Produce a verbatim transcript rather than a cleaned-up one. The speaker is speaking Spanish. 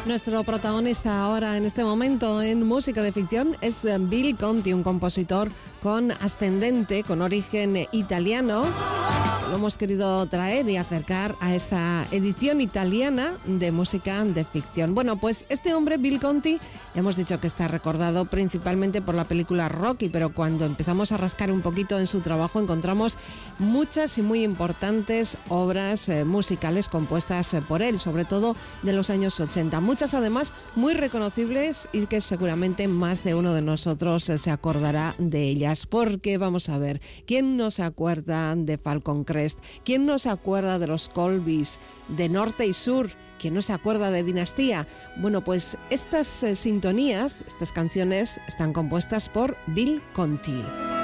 Nuestro protagonista ahora en este momento en música de ficción es Bill Conti, un compositor con ascendente, con origen italiano. Lo hemos querido traer y acercar a esta edición italiana de música de ficción. Bueno, pues este hombre, Bill Conti, ya hemos dicho que está recordado principalmente por la película Rocky, pero cuando empezamos a rascar un poquito en su trabajo encontramos muchas y muy importantes obras eh, musicales compuestas eh, por él, sobre todo de los años ochenta. Muchas además muy reconocibles y que seguramente más de uno de nosotros eh, se acordará de ellas, porque vamos a ver, ¿quién no se acuerda de Falcon Crest? ¿Quién no se acuerda de los Colbys, de Norte y Sur? ¿Quién no se acuerda de Dinastía? Bueno, pues estas eh, sintonías, estas canciones están compuestas por Bill Conti.